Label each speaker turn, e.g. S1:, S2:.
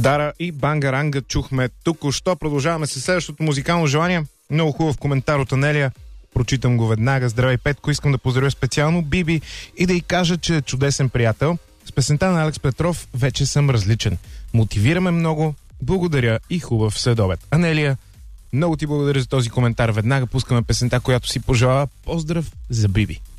S1: Дара и Бангаранга чухме току-що. Продължаваме с следващото музикално желание. Много хубав коментар от Анелия. Прочитам го веднага. Здравей, Петко. Искам да поздравя специално Биби и да й кажа, че е чудесен приятел. С песента на Алекс Петров вече съм различен. Мотивираме много. Благодаря и хубав следобед. Анелия, много ти благодаря за този коментар. Веднага пускаме песента, която си пожелава. Поздрав за Биби.